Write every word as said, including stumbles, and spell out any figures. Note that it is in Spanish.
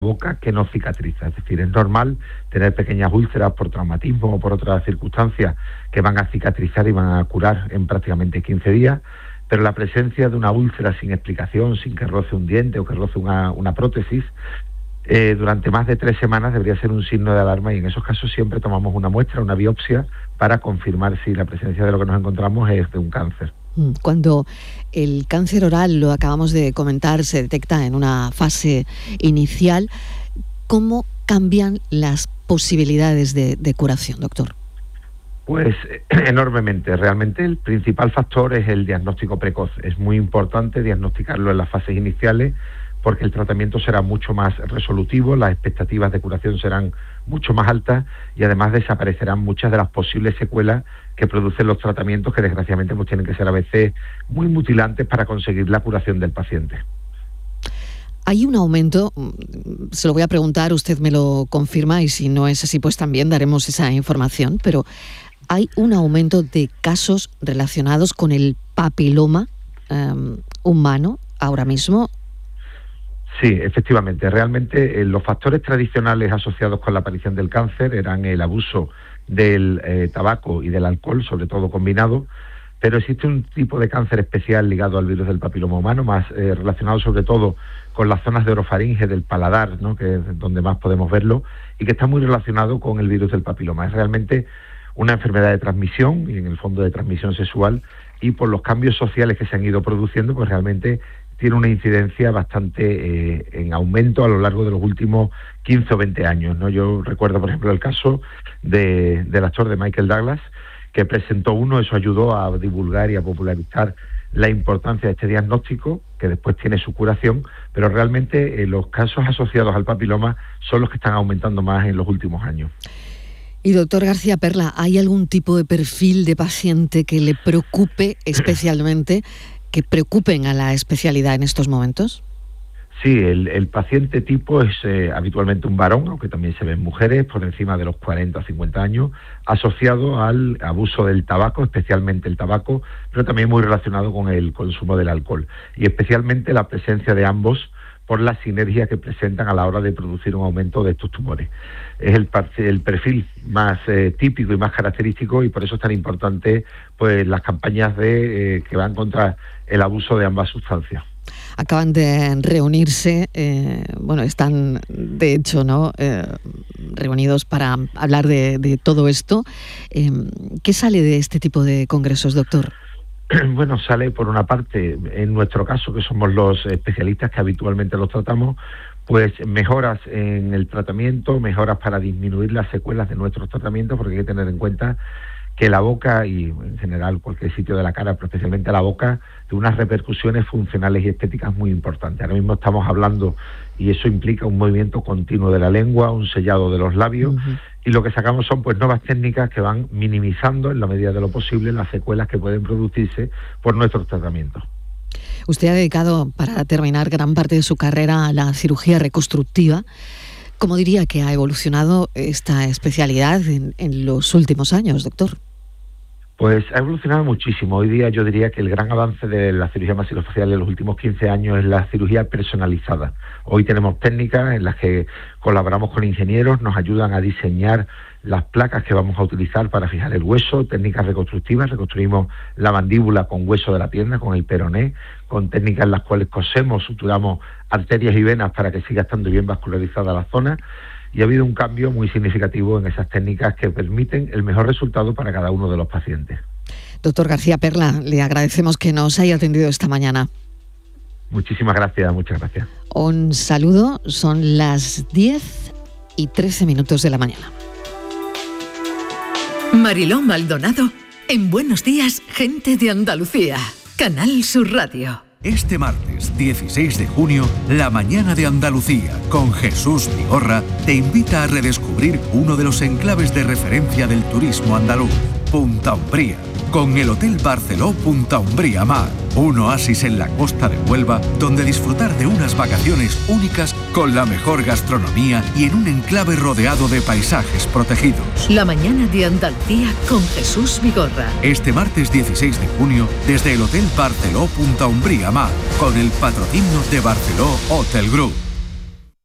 boca que no cicatriza. Es decir, es normal tener pequeñas úlceras por traumatismo o por otras circunstancias que van a cicatrizar y van a curar en prácticamente quince días, pero la presencia de una úlcera sin explicación, sin que roce un diente o que roce una, una prótesis, eh, durante más de tres semanas debería ser un signo de alarma, y en esos casos siempre tomamos una muestra, una biopsia, para confirmar si la presencia de lo que nos encontramos es de un cáncer. Cuando el cáncer oral, lo acabamos de comentar, se detecta en una fase inicial, ¿cómo cambian las posibilidades de, de curación, doctor? Pues enormemente. Realmente el principal factor es el diagnóstico precoz. Es muy importante diagnosticarlo en las fases iniciales, porque el tratamiento será mucho más resolutivo, las expectativas de curación serán mucho más altas y además desaparecerán muchas de las posibles secuelas que producen los tratamientos, que desgraciadamente pues tienen que ser a veces muy mutilantes para conseguir la curación del paciente. Hay un aumento, se lo voy a preguntar, usted me lo confirma, y si no es así pues también daremos esa información, pero ¿hay un aumento de casos relacionados con el papiloma um, humano ahora mismo? Sí, efectivamente. Realmente eh, los factores tradicionales asociados con la aparición del cáncer eran el abuso del eh, tabaco y del alcohol, sobre todo combinado, pero existe un tipo de cáncer especial ligado al virus del papiloma humano, más eh, relacionado sobre todo con las zonas de orofaringe del paladar, ¿no?, que es donde más podemos verlo, y que está muy relacionado con el virus del papiloma. Es realmente una enfermedad de transmisión, y en el fondo de transmisión sexual, y por los cambios sociales que se han ido produciendo, pues realmente tiene una incidencia bastante eh, en aumento a lo largo de los últimos quince o veinte años, ¿no? Yo recuerdo, por ejemplo, el caso de, del actor de Michael Douglas, que presentó uno. Eso ayudó a divulgar y a popularizar la importancia de este diagnóstico, que después tiene su curación, pero realmente eh, los casos asociados al papiloma son los que están aumentando más en los últimos años. Y doctor García Perla, ¿hay algún tipo de perfil de paciente que le preocupe especialmente, que preocupen a la especialidad en estos momentos? Sí, el, el paciente tipo es eh, habitualmente un varón, aunque también se ven mujeres por encima de los cuarenta o cincuenta años, asociado al abuso del tabaco, especialmente el tabaco, pero también muy relacionado con el consumo del alcohol, y especialmente la presencia de ambos por la sinergia que presentan a la hora de producir un aumento de estos tumores. Es el, el perfil más eh, típico y más característico, y por eso es tan importante pues las campañas de eh, que van contra el abuso de ambas sustancias. Acaban de reunirse, eh, bueno, están de hecho, ¿no?, eh, reunidos para hablar de, de todo esto. Eh, ¿Qué sale de este tipo de congresos, doctor? Bueno, sale por una parte, en nuestro caso, que somos los especialistas que habitualmente los tratamos, pues mejoras en el tratamiento, mejoras para disminuir las secuelas de nuestros tratamientos, porque hay que tener en cuenta que la boca, y en general cualquier sitio de la cara, pero especialmente la boca, tiene unas repercusiones funcionales y estéticas muy importantes. Ahora mismo estamos hablando, y eso implica un movimiento continuo de la lengua, un sellado de los labios, uh-huh. y lo que sacamos son pues nuevas técnicas que van minimizando en la medida de lo posible las secuelas que pueden producirse por nuestros tratamientos. Usted ha dedicado, para terminar, gran parte de su carrera a la cirugía reconstructiva. ¿Cómo diría que ha evolucionado esta especialidad en, en los últimos años, doctor? Pues ha evolucionado muchísimo. Hoy día yo diría que el gran avance de la cirugía maxilofacial en los últimos quince años es la cirugía personalizada. Hoy tenemos técnicas en las que colaboramos con ingenieros, nos ayudan a diseñar las placas que vamos a utilizar para fijar el hueso, técnicas reconstructivas, reconstruimos la mandíbula con hueso de la pierna, con el peroné, con técnicas en las cuales cosemos, suturamos arterias y venas para que siga estando bien vascularizada la zona, y ha habido un cambio muy significativo en esas técnicas que permiten el mejor resultado para cada uno de los pacientes. Doctor García Perla, le agradecemos que nos haya atendido esta mañana. Muchísimas gracias, muchas gracias. Un saludo, son las diez y trece minutos de la mañana. Mariló Maldonado, en Buenos Días, Gente de Andalucía, Canal Sur Radio. Este martes dieciséis de junio, La Mañana de Andalucía, con Jesús Vigorra, te invita a redescubrir uno de los enclaves de referencia del turismo andaluz, Punta Umbría, con el Hotel Barceló Punta Umbría Mar, un oasis en la costa de Huelva, donde disfrutar de unas vacaciones únicas con la mejor gastronomía y en un enclave rodeado de paisajes protegidos. La Mañana de Andalucía con Jesús Vigorra. Este martes dieciséis de junio, desde el Hotel Barceló Punta Umbría Mar, con el patrocinio de Barceló Hotel Group.